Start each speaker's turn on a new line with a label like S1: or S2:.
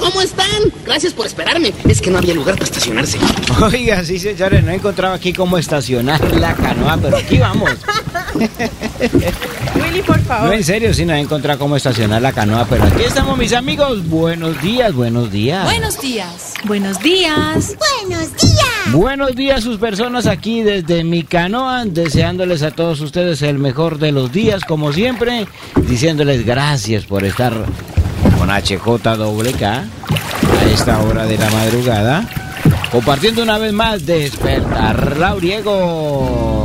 S1: ¿cómo están? Gracias por esperarme. Es que no había lugar para estacionarse.
S2: Oiga, sí, señores, no he encontrado aquí cómo estacionar la canoa, pero aquí vamos.
S3: Willy, por favor.
S2: No, en serio, sí, no he encontrado cómo estacionar la canoa, pero aquí estamos, mis amigos. Buenos días, buenos días.
S4: Buenos días. Buenos días.
S5: ¡Buenos días!
S2: Buenos días, sus personas, aquí desde mi canoa, deseándoles a todos ustedes el mejor de los días, como siempre, diciéndoles gracias por estar con HJWK a esta hora de la madrugada, compartiendo una vez más Despertar Lauriego.